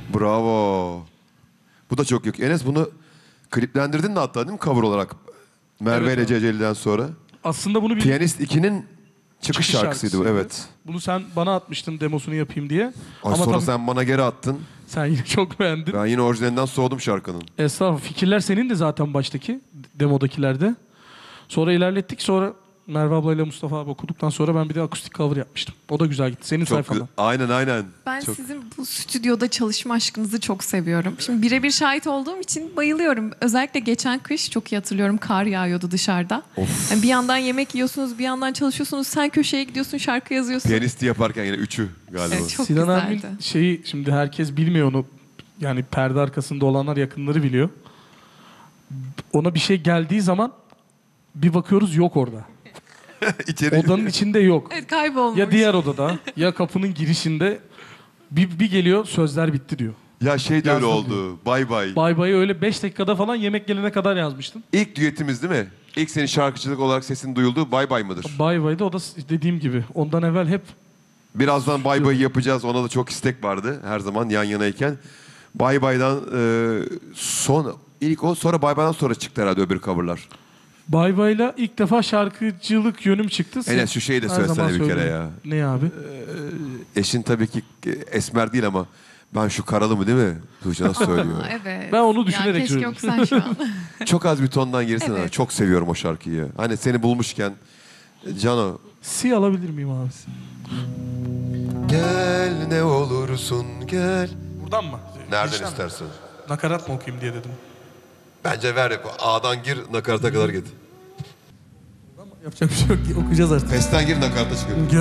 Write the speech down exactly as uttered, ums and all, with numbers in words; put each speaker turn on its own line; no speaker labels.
Bravo. Bu da çok yok. Enes bunu kliplendirdin de hatta değil mi cover olarak? Merve
Evet
ile
abi.
Ceceli'den sonra.
Aslında bunu bir
Piyanist iki'nin çıkış,
çıkış
şarkısıydı bu.
şarkısıydı.
Evet.
Bunu sen bana atmıştın demosunu yapayım diye.
Ay
Ama
sonra
tabii
sen bana geri attın.
sen yine çok beğendin.
Ben yine orijinalinden soğudum şarkının.
Estağfurullah. Fikirler senin de zaten baştaki demodakilerde. Sonra ilerlettik. Sonra Merve ablayla Mustafa abi okuduktan sonra ben bir de akustik cover yapmıştım. O da güzel gitti. Senin
Çok
sayfandan.
gü- Aynen aynen.
Ben
Çok-
sizin bu stüdyoda çalışma aşkınızı çok seviyorum. Şimdi birebir şahit olduğum için bayılıyorum. Özellikle geçen kış çok iyi hatırlıyorum. Kar yağıyordu dışarıda. Yani bir yandan yemek yiyorsunuz, bir yandan çalışıyorsunuz. Sen köşeye gidiyorsun, şarkı yazıyorsun.
Piyanisti yaparken yine üçü galiba.
Evet, çok
Sinan
güzeldi.
Erbil şeyi şimdi herkes bilmiyor onu. Yani perde arkasında olanlar yakınları biliyor. Ona bir şey geldiği zaman bir bakıyoruz yok orada.
İçeri...
Odanın içinde yok.
Evet, kaybolmuş.
Ya diğer odada ya kapının girişinde bir, bir geliyor sözler bitti diyor.
Ya şey de öyle
Yazdım
oldu. Bay bay.
Bay bayı öyle beş dakikada falan yemek gelene kadar yazmıştım.
İlk düetimiz değil mi? İlk senin şarkıcılık olarak sesin duyulduğu Bay bay mıdır?
Bay bayda o da dediğim gibi ondan evvel hep
Birazdan Bay Bay'ı yapacağız. Ona da çok istek vardı her zaman yan yanayken. Bay Bay'dan e, son ilk o sonra Bay Bay'dan sonra çıktı herhalde öbür coverlar.
Bay bayla ilk defa şarkıcılık yönüm çıktı.
Enes şu şeyi de
Her
söylesene
zaman
bir kere
söylüyorum.
ya.
Ne abi?
Eşin tabii ki e, esmer değil ama ben şu karalı mı değil mi? Tuğçe nasıl söylüyor?
Aa, evet.
Ben onu düşünerek
yani keşke
söyledim.
yoksan şu an.
Çok az bir tondan girsene.
Evet.
Çok seviyorum o şarkıyı. Hani seni bulmuşken Cano.
Si alabilir miyim abi?
Gel ne olursun gel.
Buradan mı?
Nereden
Girişten mi?
istersen.
Nakarat mı okuyayım diye dedim.
Bence ver A'dan gir nakarata kadar git.
Ama yapacak bir şey yok ki okuyacağız artık.
Festen gir nakarata çıkıyor.